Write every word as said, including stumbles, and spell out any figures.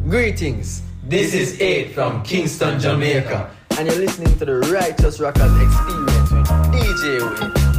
Greetings. This is Eight from Kingston, Jamaica. And you're listening to the Righteous Rockers Experience with D J Wayne.